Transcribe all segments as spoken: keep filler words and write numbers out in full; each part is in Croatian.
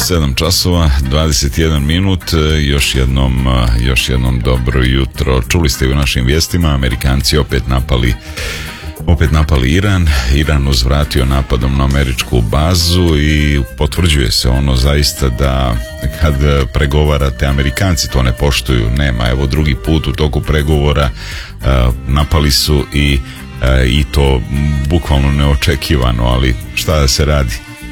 sedam časova, dvadeset jedan minut, još jednom, još jednom dobro jutro. Čuli ste u našim vijestima, Amerikanci opet napali opet napali Iran, Iran uzvratio napadom na američku bazu i potvrđuje se ono zaista da kad pregovarate, Amerikanci to ne poštuju, nema, evo drugi put u toku pregovora uh, napali su i, uh, i to bukvalno neočekivano, ali šta da se radi?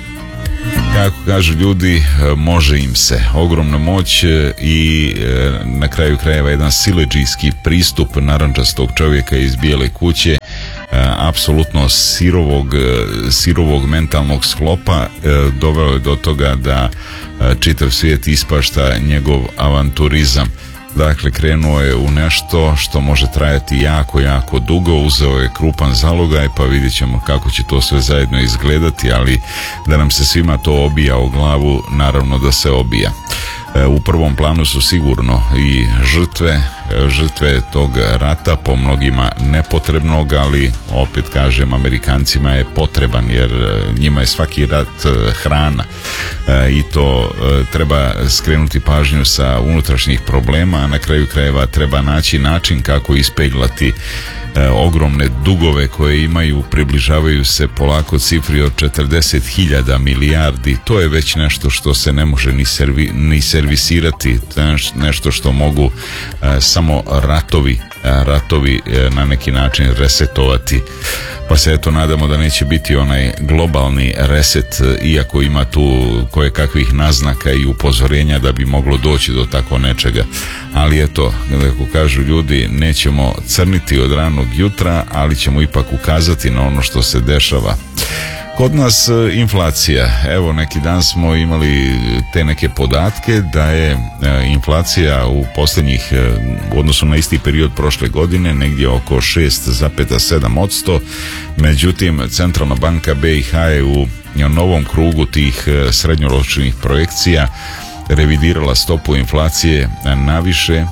Kako kažu ljudi, može im se. Ogromna moć i na kraju krajeva jedan siledžijski pristup narandžastog čovjeka iz Bijele kuće, apsolutno sirovog, sirovog mentalnog sklopa, doveo je do toga da čitav svijet ispašta njegov avanturizam. Dakle, krenuo je u nešto što može trajati jako, jako dugo, uzeo je krupan zalogaj, pa vidjet ćemo kako će to sve zajedno izgledati, ali da nam se svima to obija o glavu, naravno da se obija. U prvom planu su sigurno i žrtve, žrtve tog rata, po mnogima nepotrebnog, ali opet kažem, Amerikancima je potreban, jer njima je svaki rat hrana i to treba skrenuti pažnju sa unutrašnjih problema, a na kraju krajeva treba naći način kako ispeglati ogromne dugove koje imaju, približavaju se polako cifri od četrdeset hiljada milijardi. To je već nešto što se ne može ni, servi, ni servisirati, nešto što mogu a, samo ratovi, a, ratovi a, na neki način resetovati. Pa se eto nadamo da neće biti onaj globalni reset, iako ima tu koje kakvih naznaka i upozorenja da bi moglo doći do tako nečega. Ali eto, kako kažu ljudi, nećemo crniti od ranog jutra, ali ćemo ipak ukazati na ono što se dešava. Kod nas inflacija, evo neki dan smo imali te neke podatke da je inflacija u posljednjih, u odnosu na isti period prošle godine, negdje oko šest zarez sedam posto, međutim Centralna banka B i H je u novom krugu tih srednjoročnih projekcija revidirala stopu inflacije naviše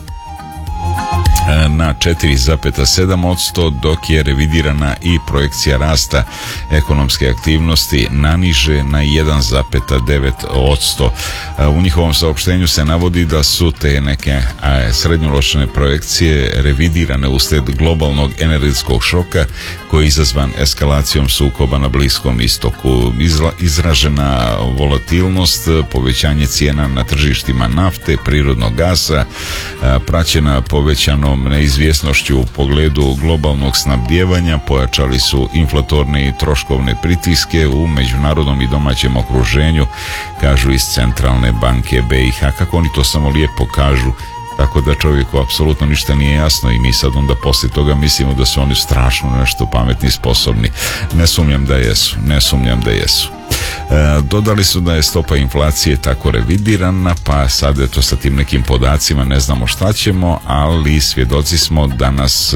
na četiri zarez sedam posto, dok je revidirana i projekcija rasta ekonomske aktivnosti naniže na jedan zarez devet posto. U njihovom saopštenju se navodi da su te neke srednjoročne projekcije revidirane uslijed globalnog energetskog šoka koji je izazvan eskalacijom sukoba na Bliskom istoku. Izražena volatilnost, povećanje cijena na tržištima nafte, prirodnog gasa, praćena povećanom neizvjesnošću u pogledu globalnog snabdijevanja, pojačali su inflatorne i troškovne pritiske u međunarodnom i domaćem okruženju, kažu iz Centralne banke B i H. Kako oni to samo lijepo kažu, tako da čovjeku apsolutno ništa nije jasno i mi sad onda poslije toga mislimo da su oni strašno nešto pametni i sposobni. Ne sumnjam da jesu, ne sumnjam da jesu. E, dodali su da je stopa inflacije tako revidirana, pa sad eto sa tim nekim podacima ne znamo šta ćemo, ali svjedoci smo da nas e,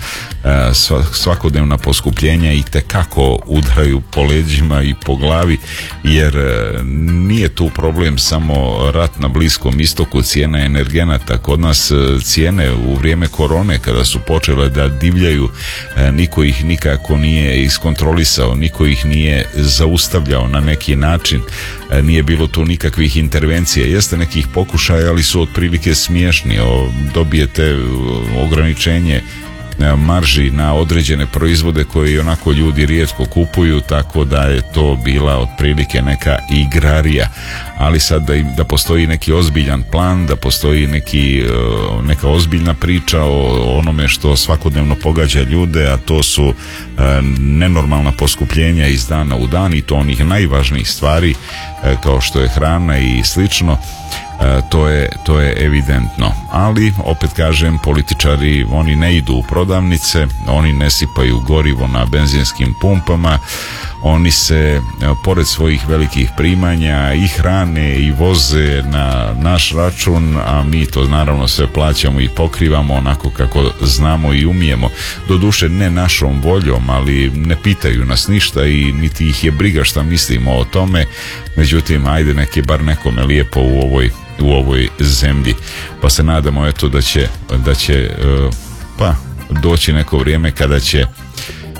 e, svakodnevna poskupljenja i tekako udaraju po leđima i po glavi, jer e, nije tu problem samo rat na Bliskom istoku, cijena energenata. Kod nas e, cijene u vrijeme korone kada su počele da divljaju, e, niko ih nikako nije iskontrolisao, niko ih nije zaustavljao na neki način, nije bilo tu nikakvih intervencija, jeste nekih pokušaja, ali su otprilike smiješni. Dobijete ograničenje marži na određene proizvode koje onako ljudi rijetko kupuju, tako da je to bila otprilike neka igrarija. Ali sad da, im, da postoji neki ozbiljan plan, da postoji neki, neka ozbiljna priča o onome što svakodnevno pogađa ljude, a to su nenormalna poskupljenja iz dana u dan, i to onih najvažnijih stvari kao što je hrana i slično. E, to je, to je evidentno, ali opet kažem, političari, oni ne idu u prodavnice, oni ne sipaju gorivo na benzinskim pumpama, oni se pored svojih velikih primanja i hrane i voze na naš račun, a mi to naravno sve plaćamo i pokrivamo onako kako znamo i umijemo, doduše ne našom voljom, ali ne pitaju nas ništa i niti ih je briga šta mislimo o tome. Međutim, ajde nek je bar nekome lijepo u ovoj u ovoj zemlji, pa se nadamo eto da će da će pa doći neko vrijeme kada će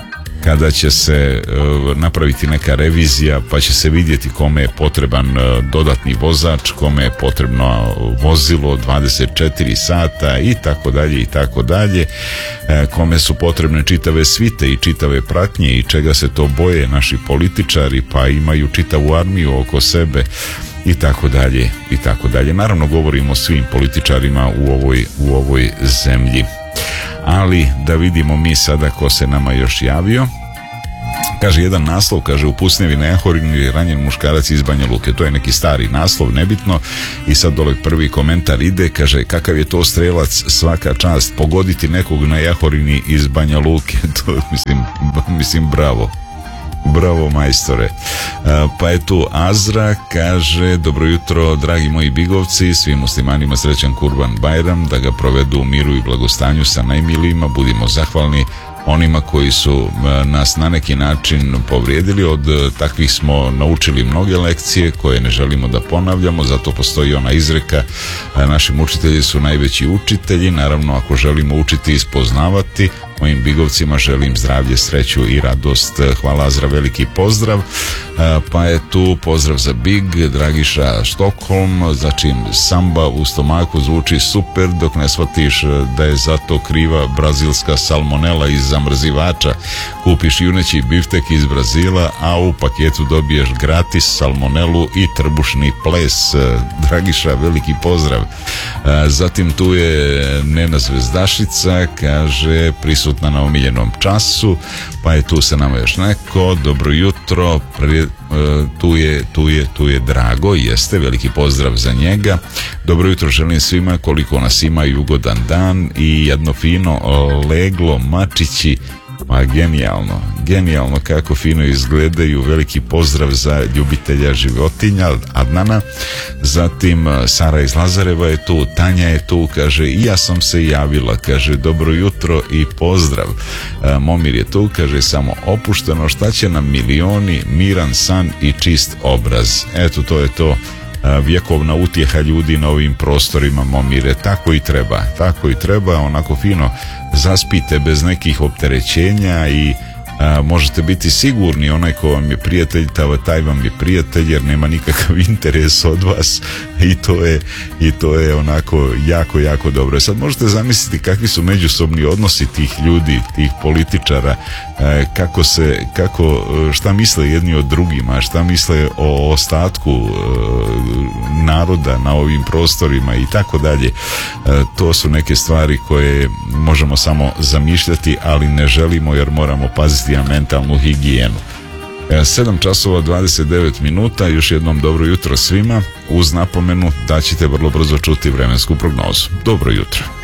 kada će se napraviti neka revizija pa će se vidjeti kome je potreban dodatni vozač, kome je potrebno vozilo dvadeset četiri sata i tako dalje i tako dalje, kome su potrebne čitave svite i čitave pratnje i čega se to boje naši političari, pa imaju čitavu armiju oko sebe i tako dalje i tako dalje. Naravno govorimo o svim političarima u ovoj, u ovoj zemlji. Ali da vidimo mi sada ko se nama još javio. Kaže jedan naslov, kaže u Pusnjevi na Jahorini ranjen muškarac iz Banja Luke. To je neki stari naslov, nebitno. I sad dole prvi komentar ide, kaže kakav je to strelac, svaka čast, pogoditi nekog na Jahorini iz Banja Luke. To mislim, mislim bravo. Bravo majstore. E, pa je tu Azra, kaže dobro jutro dragi moji bigovci, svim muslimanima srećan Kurban Bajram, da ga provedu u miru i blagostanju sa najmilijima, budimo zahvalni onima koji su nas na neki način povrijedili. Od takvih smo naučili mnoge lekcije koje ne želimo da ponavljamo, zato postoji ona izreka naši učitelji su najveći učitelji. Naravno ako želimo učiti i spoznavati, mojim bigovcima želim zdravlje, sreću i radost. Hvala Azra, veliki pozdrav. Pa je tu pozdrav za Big, Dragiša Štokholm, znači samba u stomaku zvuči super dok ne shvatiš da je zato kriva brazilska salmonela iz zamrzivača. Kupiš juneći biftek iz Brazila, a u paketu dobiješ gratis salmonelu i trbušni ples. Dragiša, veliki pozdrav. Zatim tu je Nena Zvezdašica, kaže prisutna na omiljenom času, pa je tu sa nama još neko, dobro jutro, prije, tu je, tu je, tu je Drago, jeste, veliki pozdrav za njega. Dobro jutro želim svima, koliko nas ima i ugodan dan i jedno fino leglo, mačići. Pa genijalno, genijalno kako fino izgledaju, veliki pozdrav za ljubitelja životinja Adnana. Zatim Sara iz Lazareva je tu, Tanja je tu, kaže i ja sam se javila, kaže dobro jutro i pozdrav. e, Momir je tu, kaže samo opušteno, šta će nam milioni, miran san i čist obraz. Eto, to je to, vjekovna utjeha ljudi na ovim prostorima, Momire, tako i treba, tako i treba, onako fino zaspite bez nekih opterećenja i a, možete biti sigurni, onaj ko vam je prijatelj, taj vam je prijatelj jer nema nikakav interes od vas i to je, i to je onako jako, jako dobro. Sad možete zamisliti kakvi su međusobni odnosi tih ljudi, tih političara, e, kako se, kako, šta misle jedni o drugima, šta misle o ostatku e, naroda na ovim prostorima i tako dalje. E, to su neke stvari koje možemo samo zamišljati, ali ne želimo jer moramo paziti na mentalnu higijenu. sedam časova dvadeset devet minuta, još jednom dobro jutro svima, uz napomenu da ćete vrlo brzo čuti vremensku prognozu. Dobro jutro.